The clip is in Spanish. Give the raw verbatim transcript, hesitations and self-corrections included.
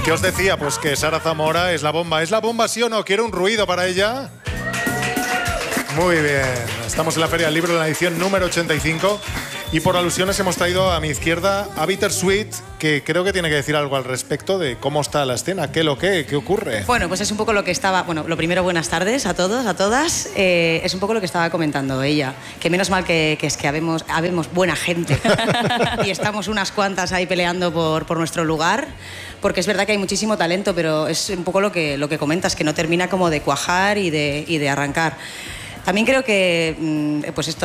¿Qué os decía? Pues que Sara Zamora es la bomba. ¿Es la bomba, sí o no? ¿Quiere un ruido para ella? Muy bien. Estamos en la Feria del Libro, en la edición número ochenta y cinco. Y por alusiones hemos traído a mi izquierda a Bittersweet, que creo que tiene que decir algo al respecto de cómo está la escena, qué lo que, qué ocurre. Bueno, pues es un poco lo que estaba... Bueno, lo primero, buenas tardes a todos, a todas. Eh, es un poco lo que estaba comentando ella. Que menos mal que, que es que habemos, habemos buena gente. Y estamos unas cuantas ahí peleando por, por nuestro lugar. Porque es verdad que hay muchísimo talento, pero es un poco lo que, lo que comentas, que no termina como de cuajar y de, y de arrancar. También creo que, pues esto,